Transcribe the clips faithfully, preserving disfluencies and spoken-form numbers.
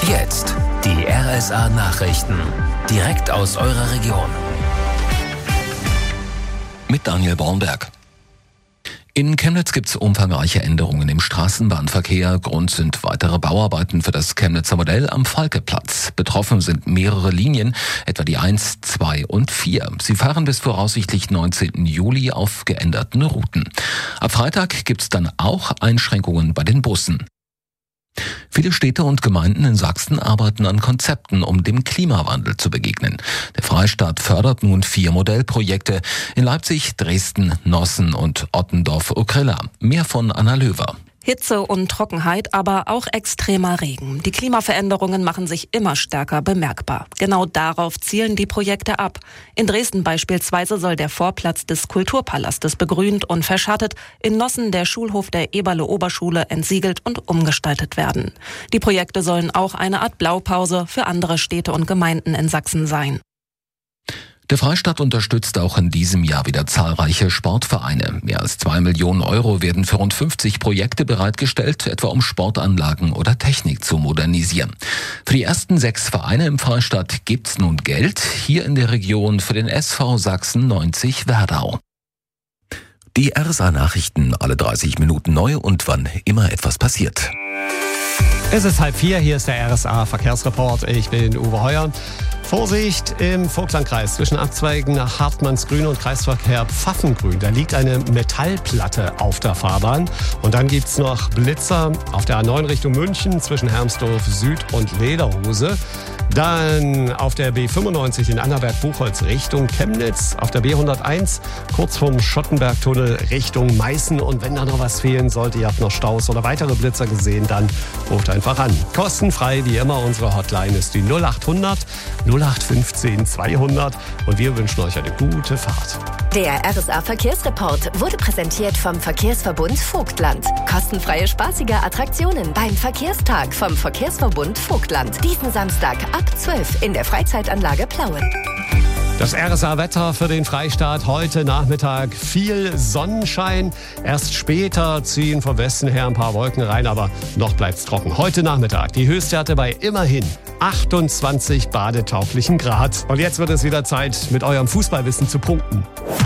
Jetzt die R S A-Nachrichten. Direkt aus eurer Region. Mit Daniel Bornberg. In Chemnitz gibt es umfangreiche Änderungen im Straßenbahnverkehr. Grund sind weitere Bauarbeiten für das Chemnitzer Modell am Falkeplatz. Betroffen sind mehrere Linien, etwa die eins, zwei und vier. Sie fahren bis voraussichtlich neunzehnten Juli auf geänderten Routen. Ab Freitag gibt es dann auch Einschränkungen bei den Bussen. Viele Städte und Gemeinden in Sachsen arbeiten an Konzepten, um dem Klimawandel zu begegnen. Der Freistaat fördert nun vier Modellprojekte in Leipzig, Dresden, Nossen und Ottendorf-Okrilla. Mehr von Anna Löwer. Hitze und Trockenheit, aber auch extremer Regen. Die Klimaveränderungen machen sich immer stärker bemerkbar. Genau darauf zielen die Projekte ab. In Dresden beispielsweise soll der Vorplatz des Kulturpalastes begrünt und verschattet, in Nossen der Schulhof der Eberle-Oberschule entsiegelt und umgestaltet werden. Die Projekte sollen auch eine Art Blaupause für andere Städte und Gemeinden in Sachsen sein. Der Freistaat unterstützt auch in diesem Jahr wieder zahlreiche Sportvereine. Mehr als zwei Millionen Euro werden für rund fünfzig Projekte bereitgestellt, etwa um Sportanlagen oder Technik zu modernisieren. Für die ersten sechs Vereine im Freistaat gibt's nun Geld, hier in der Region für den S V Sachsen neunzig Werdau. Die R S A-Nachrichten alle dreißig Minuten neu und wann immer etwas passiert. Es ist halb vier, hier ist der R S A-Verkehrsreport. Ich bin Uwe Heuer. Vorsicht im Vogtlandkreis zwischen Abzweigen nach Hartmannsgrün und Kreisverkehr Pfaffengrün. Da liegt eine Metallplatte auf der Fahrbahn. Und dann gibt's noch Blitzer auf der A neun Richtung München zwischen Hermsdorf Süd und Lederhose. Dann auf der B fünfundneunzig in Annaberg-Buchholz Richtung Chemnitz. Auf der B hunderteins kurz vorm Schottenbergtunnel Richtung Meißen. Und wenn da noch was fehlen sollte, ihr habt noch Staus oder weitere Blitzer gesehen, dann ruft einfach an. Kostenfrei wie immer, unsere Hotline ist die null achthundert null acht fünfzehn zweihundert und wir wünschen euch eine gute Fahrt. Der R S A-Verkehrsreport wurde präsentiert vom Verkehrsverbund Vogtland. Kostenfreie, spaßige Attraktionen beim Verkehrstag vom Verkehrsverbund Vogtland. Diesen Samstag ab zwölf in der Freizeitanlage Plauen. Das R S A-Wetter für den Freistaat heute Nachmittag. Viel Sonnenschein. Erst später ziehen vom Westen her ein paar Wolken rein, aber noch bleibt's trocken. Heute Nachmittag die Höchstwerte bei immerhin achtundzwanzig badetauglichen Grad. Und jetzt wird es wieder Zeit, mit eurem Fußballwissen zu punkten.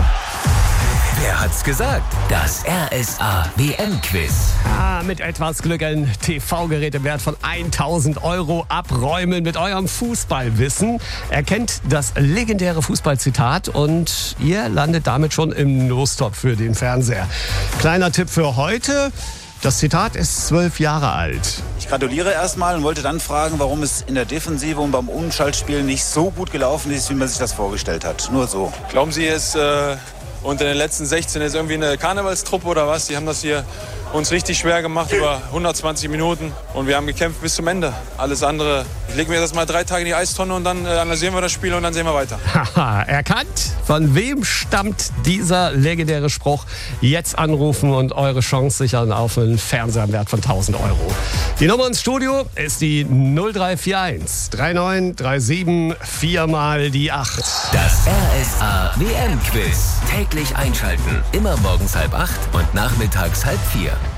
Wer hat's gesagt? Das R S A-W M-Quiz. Ah, mit etwas Glück ein T V-Gerät im Wert von tausend Euro abräumen mit eurem Fußballwissen. Erkennt das legendäre Fußballzitat und ihr landet damit schon im Lostopf für den Fernseher. Kleiner Tipp für heute. Das Zitat ist zwölf Jahre alt. Ich gratuliere erstmal und wollte dann fragen, warum es in der Defensive und beim Umschaltspiel nicht so gut gelaufen ist, wie man sich das vorgestellt hat. Nur so. Glauben Sie, es äh, unter den letzten sechzehn ist irgendwie eine Karnevalstruppe oder was? Die haben das hier uns richtig schwer gemacht über hundertzwanzig Minuten und wir haben gekämpft bis zum Ende. Alles andere, ich lege mir das mal drei Tage in die Eistonne und dann äh, analysieren wir das Spiel und dann sehen wir weiter. Haha, erkannt? Von wem stammt dieser legendäre Spruch? Jetzt anrufen und eure Chance sichern auf einen Fernseher im Wert von tausend Euro. Die Nummer ins Studio ist die null drei vier eins drei neun drei sieben vier mal die acht. Das R S A-W M-Quiz. Täglich einschalten. Immer morgens halb acht und nachmittags halb vier.